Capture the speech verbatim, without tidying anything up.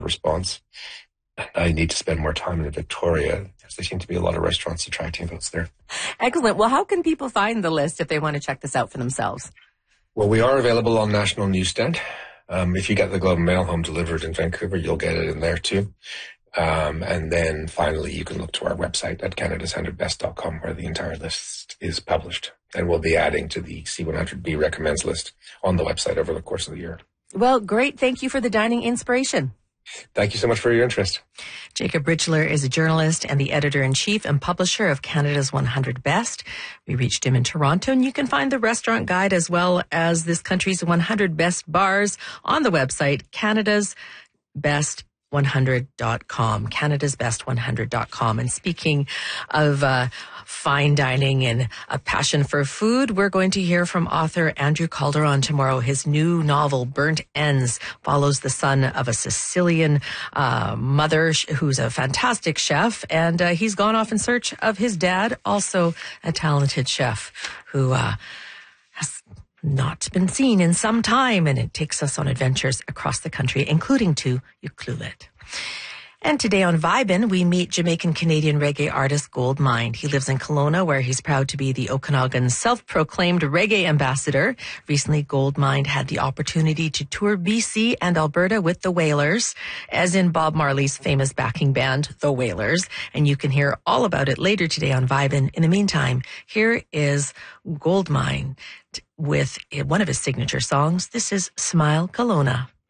response. I need to spend more time in Victoria, because there seem to be a lot of restaurants attracting votes there. Excellent. Well, how can people find the list if they want to check this out for themselves? Well, we are available on National Newsstand. Um, if you get the Globe and Mail home delivered in Vancouver, you'll get it in there too. Um, and then finally, you can look to our website at canada's one hundred best dot com, where the entire list is published. And we'll be adding to the C one hundred B recommends list on the website over the course of the year. Well, great. Thank you for the dining inspiration. Thank you so much for your interest. Jacob Richler is a journalist and the editor-in-chief and publisher of Canada's one hundred Best. We reached him in Toronto, and you can find the restaurant guide as well as this country's one hundred best bars on the website, canada's best one hundred dot com, canada's best one hundred dot com. And speaking of uh, fine dining and a passion for food, we're going to hear from author Andrew Calderon tomorrow. His new novel, Burnt Ends, follows the son of a Sicilian uh, mother who's a fantastic chef, and uh, he's gone off in search of his dad, also a talented chef who uh, has not been seen in some time, and it takes us on adventures across the country, including to Ucluelet. And today on Vibin, we meet Jamaican-Canadian reggae artist Goldmind. He lives in Kelowna, where he's proud to be the Okanagan's self-proclaimed reggae ambassador. Recently, Goldmind had the opportunity to tour B C and Alberta with the Wailers, as in Bob Marley's famous backing band, the Wailers. And you can hear all about it later today on Vibin. In the meantime, here is Goldmind with one of his signature songs. This is Smile Kelowna.